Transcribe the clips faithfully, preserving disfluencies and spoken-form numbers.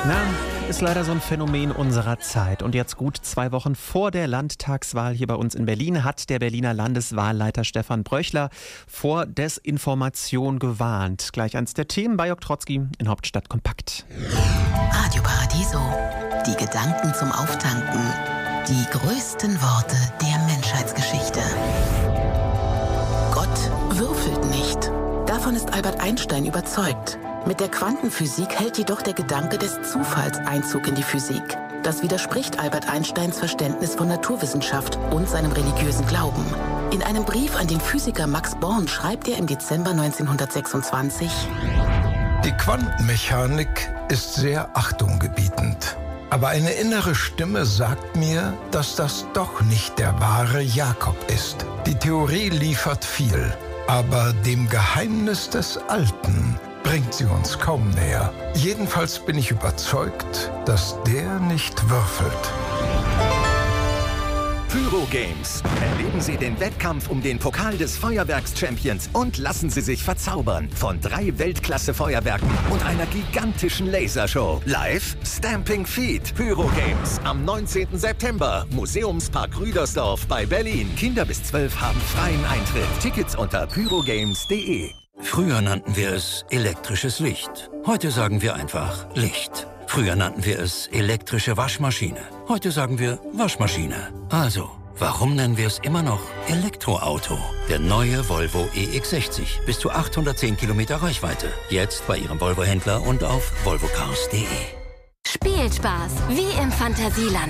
Na, ist leider so ein Phänomen unserer Zeit. Und jetzt gut zwei Wochen vor der Landtagswahl hier bei uns in Berlin hat der Berliner Landeswahlleiter Stefan Bröchler vor Desinformation gewarnt. Gleich eins der Themen bei Jörg Trotzki in Hauptstadt Kompakt. Radio Paradiso. Die Gedanken zum Auftanken. Die größten Worte der Menschheitsgeschichte. Gott würfelt nicht. Davon ist Albert Einstein überzeugt. Mit der Quantenphysik hält jedoch der Gedanke des Zufalls Einzug in die Physik. Das widerspricht Albert Einsteins Verständnis von Naturwissenschaft und seinem religiösen Glauben. In einem Brief an den Physiker Max Born schreibt er im Dezember neunzehnhundertsechsundzwanzig: Die Quantenmechanik ist sehr achtunggebietend. Aber eine innere Stimme sagt mir, dass das doch nicht der wahre Jakob ist. Die Theorie liefert viel, aber dem Geheimnis des Alten bringt sie uns kaum näher. Jedenfalls bin ich überzeugt, dass der nicht würfelt. Pyro Games. Erleben Sie den Wettkampf um den Pokal des Feuerwerks-Champions und lassen Sie sich verzaubern von drei Weltklasse-Feuerwerken und einer gigantischen Lasershow. Live Stamping Feet. Pyro Games am neunzehnten September. Museumspark Rüdersdorf bei Berlin. Kinder bis zwölf haben freien Eintritt. Tickets unter pyrogames punkt de. Früher nannten wir es elektrisches Licht. Heute sagen wir einfach Licht. Früher nannten wir es elektrische Waschmaschine. Heute sagen wir Waschmaschine. Also, warum nennen wir es immer noch Elektroauto? Der neue Volvo E X sechzig. Bis zu achthundertzehn Kilometer Reichweite. Jetzt bei Ihrem Volvo-Händler und auf volvo cars punkt de. Spielspaß wie im Fantasieland.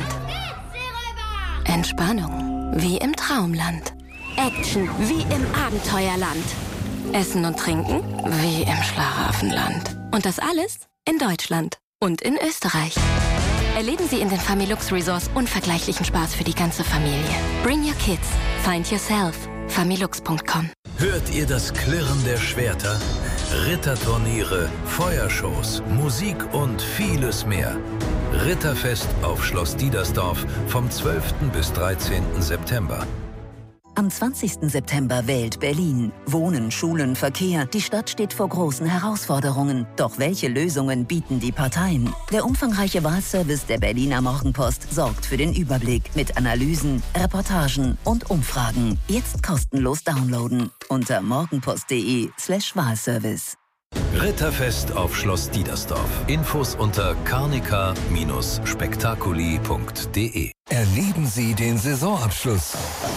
Entspannung wie im Traumland. Action wie im Abenteuerland. Essen und Trinken wie im Schlaraffenland. Und das alles in Deutschland und in Österreich. Erleben Sie in den Familux Resorts unvergleichlichen Spaß für die ganze Familie. Bring your kids. Find yourself. familux punkt com. Hört ihr das Klirren der Schwerter? Ritterturniere, Feuershows, Musik und vieles mehr. Ritterfest auf Schloss Diedersdorf vom zwölften bis dreizehnten September. Am zwanzigsten September wählt Berlin. Wohnen, Schulen, Verkehr. Die Stadt steht vor großen Herausforderungen. Doch welche Lösungen bieten die Parteien? Der umfangreiche Wahlservice der Berliner Morgenpost sorgt für den Überblick mit Analysen, Reportagen und Umfragen. Jetzt kostenlos downloaden unter morgenpost punkt de slash Wahlservice. Ritterfest auf Schloss Diedersdorf. Infos unter carnica Bindestrich spektakuli punkt de. Erleben Sie den Saisonabschluss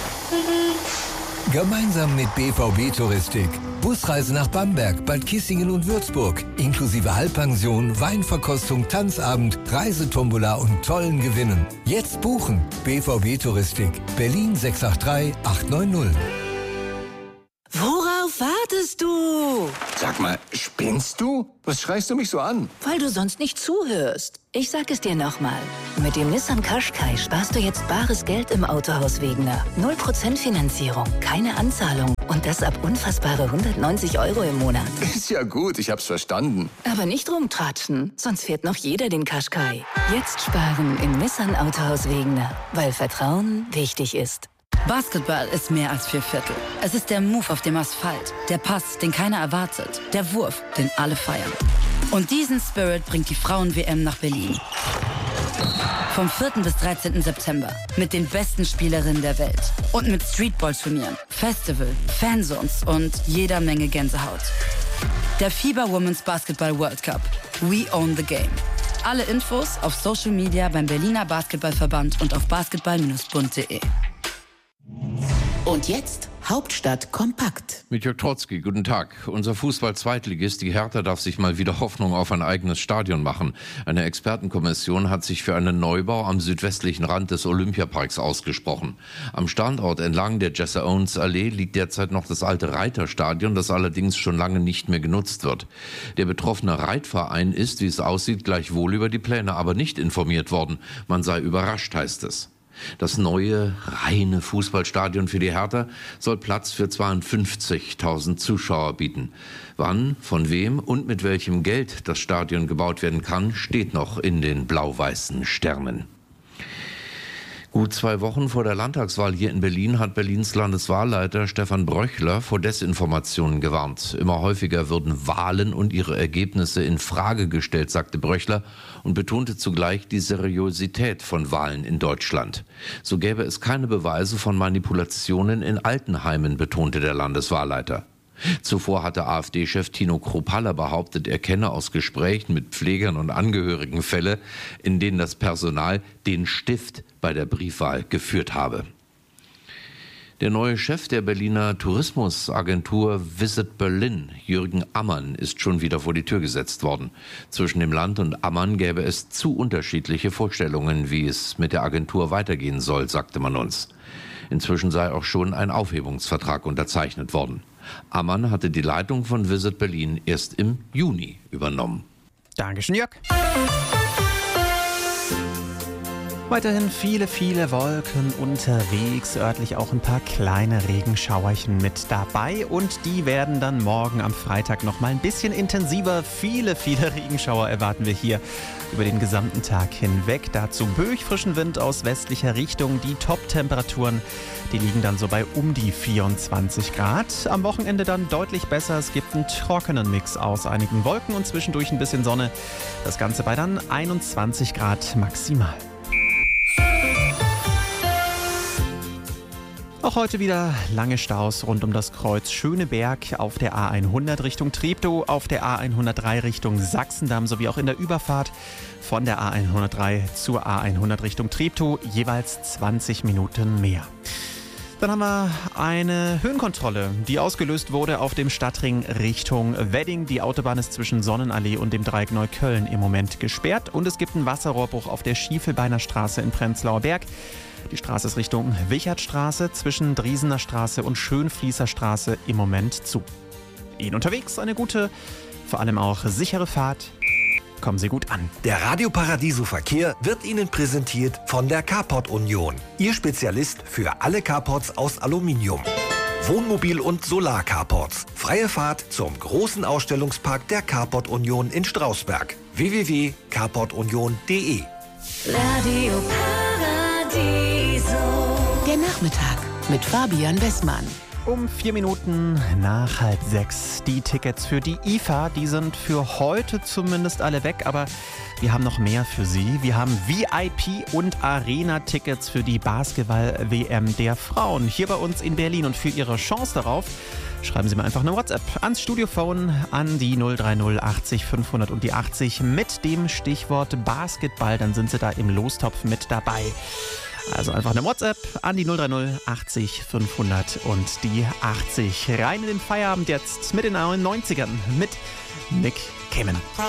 gemeinsam mit B V B Touristik. Busreise nach Bamberg, Bad Kissingen und Würzburg. Inklusive Halbpension, Weinverkostung, Tanzabend, Reisetombola und tollen Gewinnen. Jetzt buchen. B V B Touristik. Berlin sechs acht drei acht neun null. Worauf wartest du? Sag mal, spinnst du? Was schreist du mich so an? Weil du sonst nicht zuhörst. Ich sag es dir nochmal. Mit dem Nissan Qashqai sparst du jetzt bares Geld im Autohaus Wegener. null Prozent Finanzierung, keine Anzahlung und das ab unfassbare hundertneunzig Euro im Monat. Ist ja gut, ich hab's verstanden. Aber nicht rumtratschen, sonst fährt noch jeder den Qashqai. Jetzt sparen im Nissan Autohaus Wegener, weil Vertrauen wichtig ist. Basketball ist mehr als vier Viertel. Es ist der Move auf dem Asphalt, der Pass, den keiner erwartet, der Wurf, den alle feiern. Und diesen Spirit bringt die Frauen-W M nach Berlin. Vom vierten bis dreizehnten September mit den besten Spielerinnen der Welt. Und mit Streetball-Turnieren, Festival, Fanzones und jeder Menge Gänsehaut. Der FIBA Women's Basketball World Cup. We own the game. Alle Infos auf Social Media beim Berliner Basketballverband und auf basketball Bindestrich bund punkt de. Und jetzt Hauptstadt kompakt. Mit Jörg Trotzki, guten Tag. Unser Fußball-Zweitligist, die Hertha, darf sich mal wieder Hoffnung auf ein eigenes Stadion machen. Eine Expertenkommission hat sich für einen Neubau am südwestlichen Rand des Olympiaparks ausgesprochen. Am Standort entlang der Jesse Owens Allee liegt derzeit noch das alte Reiterstadion, das allerdings schon lange nicht mehr genutzt wird. Der betroffene Reitverein ist, wie es aussieht, gleichwohl über die Pläne aber nicht informiert worden. Man sei überrascht, heißt es. Das neue, reine Fußballstadion für die Hertha soll Platz für zweiundfünfzigtausend Zuschauer bieten. Wann, von wem und mit welchem Geld das Stadion gebaut werden kann, steht noch in den blau-weißen Sternen. Gut zwei Wochen vor der Landtagswahl hier in Berlin hat Berlins Landeswahlleiter Stefan Bröchler vor Desinformationen gewarnt. Immer häufiger würden Wahlen und ihre Ergebnisse in Frage gestellt, sagte Bröchler und betonte zugleich die Seriosität von Wahlen in Deutschland. So gäbe es keine Beweise von Manipulationen in Altenheimen, betonte der Landeswahlleiter. Zuvor hatte AfD-Chef Tino Kruppalla behauptet, er kenne aus Gesprächen mit Pflegern und Angehörigen Fälle, in denen das Personal den Stift bei der Briefwahl geführt habe. Der neue Chef der Berliner Tourismusagentur Visit Berlin, Jürgen Ammann, ist schon wieder vor die Tür gesetzt worden. Zwischen dem Land und Ammann gäbe es zu unterschiedliche Vorstellungen, wie es mit der Agentur weitergehen soll, sagte man uns. Inzwischen sei auch schon ein Aufhebungsvertrag unterzeichnet worden. Ammann hatte die Leitung von Visit Berlin erst im Juni übernommen. Dankeschön, Jörg. Weiterhin viele, viele Wolken unterwegs, örtlich auch ein paar kleine Regenschauerchen mit dabei und die werden dann morgen am Freitag noch mal ein bisschen intensiver. Viele, viele Regenschauer erwarten wir hier über den gesamten Tag hinweg. Dazu böig frischen Wind aus westlicher Richtung. Die Top-Temperaturen, die liegen dann so bei um die vierundzwanzig Grad. Am Wochenende dann deutlich besser. Es gibt einen trockenen Mix aus einigen Wolken und zwischendurch ein bisschen Sonne. Das Ganze bei dann einundzwanzig Grad maximal. Auch heute wieder lange Staus rund um das Kreuz Schöneberg auf der A hundert Richtung Treptow, auf der A hundertdrei Richtung Sachsendamm sowie auch in der Überfahrt von der A hundertdrei zur A hundert Richtung Treptow jeweils zwanzig Minuten mehr. Dann haben wir eine Höhenkontrolle, die ausgelöst wurde auf dem Stadtring Richtung Wedding. Die Autobahn ist zwischen Sonnenallee und dem Dreieck Neukölln im Moment gesperrt und es gibt einen Wasserrohrbruch auf der Schiefelbeiner Straße in Prenzlauer Berg. Die Straße ist Richtung Wichertstraße zwischen Driesener Straße und Schönfließer Straße im Moment zu. Ihnen unterwegs eine gute, vor allem auch sichere Fahrt. Kommen Sie gut an. Der Radio Paradiso Verkehr wird Ihnen präsentiert von der Carport Union. Ihr Spezialist für alle Carports aus Aluminium. Wohnmobil- und Solar-Carports. Freie Fahrt zum großen Ausstellungspark der Carport Union in Strausberg. w w w punkt carport union punkt d e Radio Paradiso. Der Nachmittag mit Fabian Wessmann. Um vier Minuten nach halb sechs. Die Tickets für die I F A, die sind für heute zumindest alle weg, aber wir haben noch mehr für Sie. Wir haben V I P und Arena-Tickets für die Basketball-W M der Frauen hier bei uns in Berlin. Und für Ihre Chance darauf schreiben Sie mir einfach eine WhatsApp ans Studiophone an die null drei null achtzig fünfhundert und die achtzig mit dem Stichwort Basketball. Dann sind Sie da im Lostopf mit dabei. Also einfach eine WhatsApp an die null drei null achtzig fünfhundert und die achtzig. Rein in den Feierabend jetzt mit den neunzigern mit Nick Cayman.